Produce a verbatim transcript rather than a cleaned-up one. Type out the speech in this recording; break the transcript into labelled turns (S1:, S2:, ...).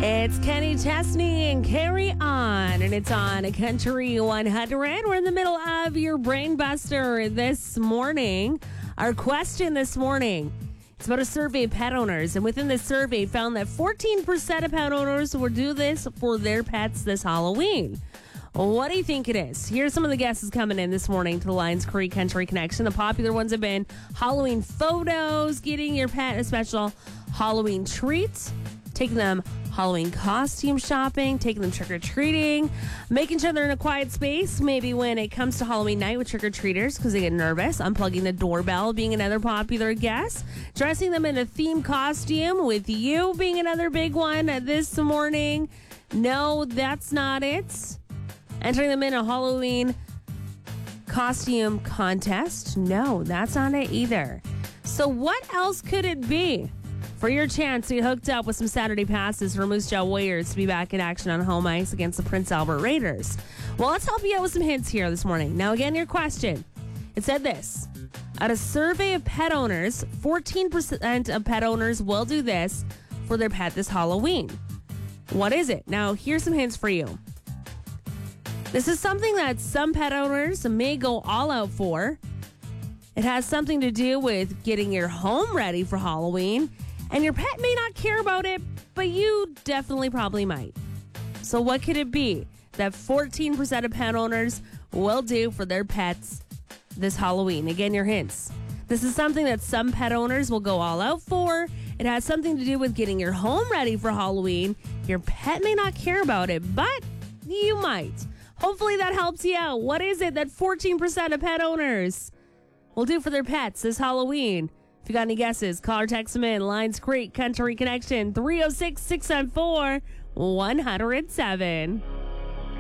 S1: It's Kenny Chesney and Carry On, and it's on Country one hundred. We're in the middle of your Brain Buster this morning. Our question this morning, it's about a survey of pet owners, and within this survey found that fourteen percent of pet owners will do this for their pets this Halloween. What do you think it is? Here's some of the guesses coming in this morning to the Lions Creek Country Connection. The popular ones have been Halloween photos, getting your pet a special Halloween treat, taking them Halloween costume shopping, taking them trick-or-treating, making sure they're in a quiet space, maybe when it comes to Halloween night with trick-or-treaters because they get nervous, unplugging the doorbell being another popular guess, dressing them in a theme costume with you being another big one this morning. No, that's not it. Entering them in a Halloween costume contest. No, that's not it either. So what else could it be? For your chance to get hooked up with some Saturday passes for Moose Jaw Warriors to be back in action on home ice against the Prince Albert Raiders. Well, let's help you out with some hints here this morning. Now, again, your question. It said this. At a survey of pet owners, fourteen percent of pet owners will do this for their pet this Halloween. What is it? Now, here's some hints for you. This is something that some pet owners may go all out for. It has something to do with getting your home ready for Halloween. And your pet may not care about it, but you definitely probably might. So what could it be that fourteen percent of pet owners will do for their pets this Halloween? Again, your hints. This is something that some pet owners will go all out for. It has something to do with getting your home ready for Halloween. Your pet may not care about it, but you might. Hopefully that helps you out. What is it that fourteen percent of pet owners will do for their pets this Halloween? If you got any guesses, call or text them in. Lions Creek Country Connection, three oh six, six nine four, one oh seven.